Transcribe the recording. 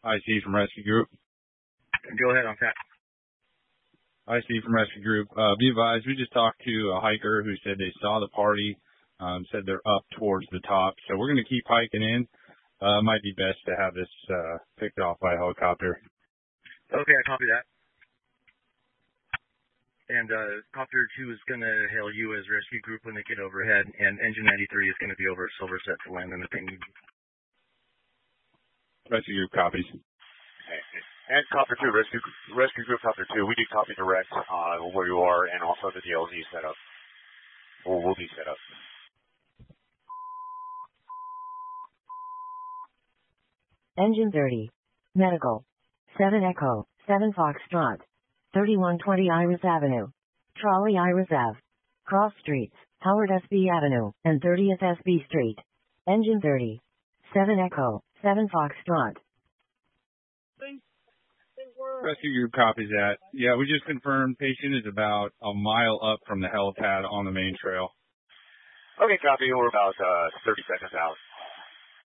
IC from Rescue Group. Go ahead, on that. IC from Rescue Group. Be advised, we just talked to a hiker who said they saw the party, said they're up towards the top. So we're going to keep hiking in. Might be best to have this picked off by a helicopter. Okay, I copy that. And Copter 2 is going to hail you as Rescue Group when they get overhead, and Engine 93 is going to be over at Silverset to land in the ping. Rescue Group copies. And Copter 2, Rescue Group Copter 2, we do copy direct where you are, and also the DLZ setup. Or will be set up. Engine 30. Medical. 7 Echo, 7 Foxtrot. 3120 Iris Avenue. Trolley Iris Ave. Cross Streets, Howard SB Avenue, and 30th SB Street. Engine 30. 7 Echo, 7 Foxtrot. Rescue Group copies that. Yeah, we just confirmed patient is about a mile up from the helipad on the main trail. Okay, copy. We're about 30 seconds out.